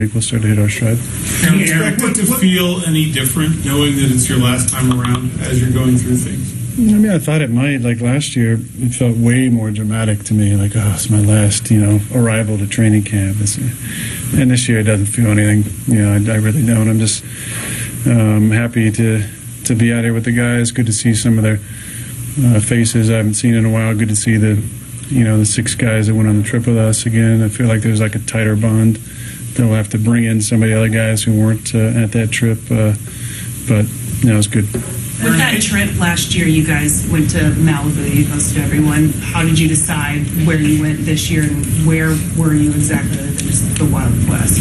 we'll start to hit our stride. Do you expect it to feel any different knowing that it's your last time around as you're going through things? I mean, I thought it might. Like last year, it felt way more dramatic to me. Like, oh, it's my last, arrival to training camp. And this year, it doesn't feel anything. I really don't. I'm just happy to be out here with the guys. Good to see some of their faces I haven't seen in a while. Good to see the 6 guys that went on the trip with us again. I feel like there's like a tighter bond. They'll have to bring in some of the other guys who weren't at that trip, but it's good. With that trip last year, you guys went to Malibu. You hosted everyone. How did you decide where you went this year, and where were you exactly other than just the Wild West?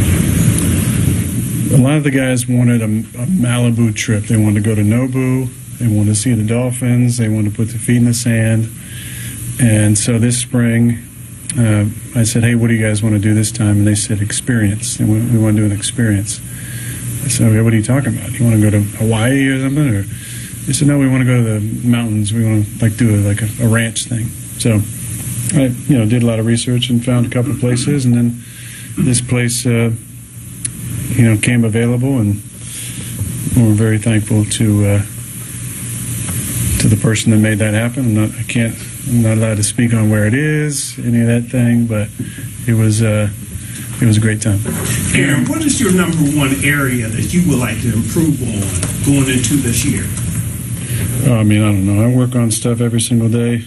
A lot of the guys wanted a Malibu trip. They wanted to go to Nobu. They wanted to see the dolphins. They wanted to put their feet in the sand. And so this spring, I said, hey, what do you guys want to do this time? And they said, experience. And we want to do an experience. I said, okay, what are you talking about? You want to go to Hawaii or something? Or they said, no, we want to go to the mountains. We want to do a ranch thing. So I did a lot of research and found a couple of places, and then this place came available, and we're very thankful to the person that made that happen. I'm not allowed to speak on where it is, any of that thing, but it was a great time. Aaron, what is your number one area that you would like to improve on going into this year? I don't know. I work on stuff every single day.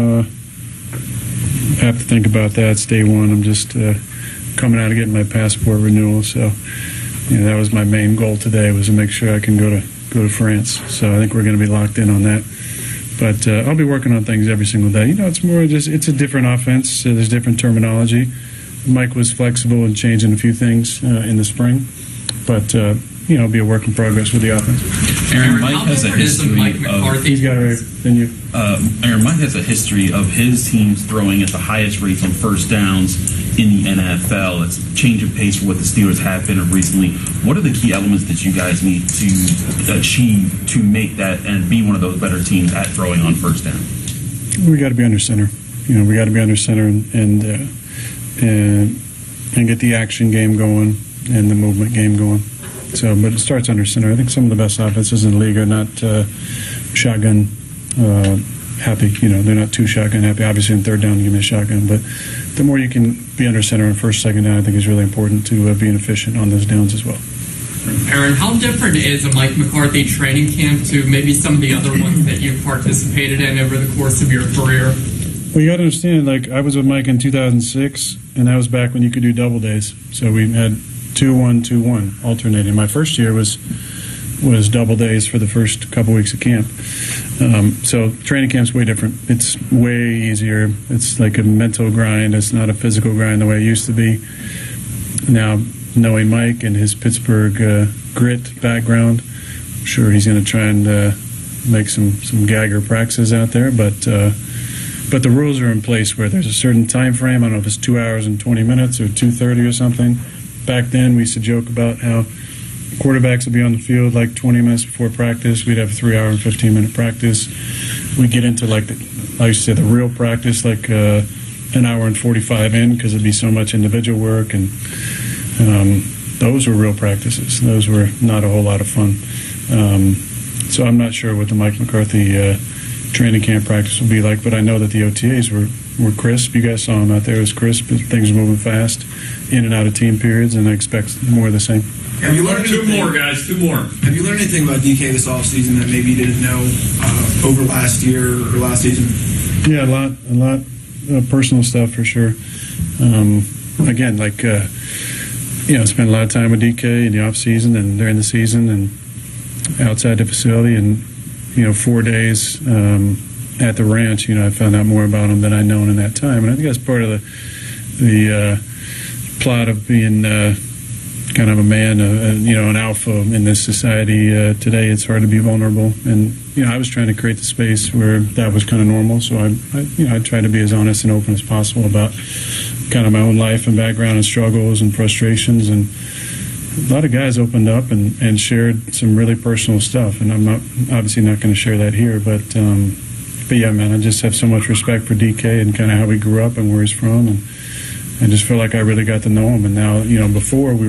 Have to think about that. It's day one. I'm just coming out of getting my passport renewal, so that was my main goal today, was to make sure I can go to France. So I think we're going to be locked in on that. But I'll be working on things every single day. It's more just, it's a different offense. There's different terminology. Mike was flexible in changing a few things in the spring, but it'll be a work in progress with the offense. Aaron, Mike has a history of. He's got it right than you. Aaron, Mike has a history of his teams throwing at the highest rates on first downs in the NFL. It's a change of pace for what the Steelers have been recently. What are the key elements that you guys need to achieve to make that and be one of those better teams at throwing on first down? We got to be under center. We got to be under center and get the action game going and the movement game going. So, but it starts under center. I think some of the best offenses in the league are not shotgun happy. They're not too shotgun happy. Obviously, in third down, you give me a shotgun. But the more you can be under center on first, second down, I think is really important to being efficient on those downs as well. Aaron, how different is a Mike McCarthy training camp to maybe some of the other ones that you've participated in over the course of your career? Well, you got to understand, I was with Mike in 2006, and that was back when you could do double days. So we had 2-1, 2-1 alternating. My first year was double days for the first couple weeks of camp. So training camp's way different. It's way easier. It's like a mental grind. It's not a physical grind the way it used to be. Now, knowing Mike and his Pittsburgh grit background, I'm sure he's going to try and make some Gagger practices out there, but the rules are in place where there's a certain time frame. I don't know if it's 2 hours and 20 minutes or 2:30 or something. Back then, we used to joke about how quarterbacks would be on the field like 20 minutes before practice. We'd have a 3 hour and 15-minute practice. We get into I used to say the real practice, like an hour and 45 in, because it'd be so much individual work, and those were real practices. Those were not a whole lot of fun. So I'm not sure what the Mike McCarthy training camp practice will be like, but I know that the OTAs were crisp. You guys saw them out there. It was crisp. Things were moving fast, in and out of team periods, and I expect more of the same. Have you learned two more, guys? Two more. Have you learned anything about DK this offseason that maybe you didn't know over last year or last season? Yeah, a lot of personal stuff for sure. Again, spent a lot of time with DK in the off season and during the season and outside the facility, and 4 days at the ranch. I found out more about him than I'd known in that time, and I think that's part of the plot of being kind of a man, an alpha in this society today. It's hard to be vulnerable, and I was trying to create the space where that was kind of normal. So I tried to be as honest and open as possible about kind of my own life and background and struggles and frustrations, and a lot of guys opened up and shared some really personal stuff, and I'm obviously not going to share that here, but yeah, man, I just have so much respect for DK and kind of how he grew up and where he's from, I just feel like I really got to know him. And now, before we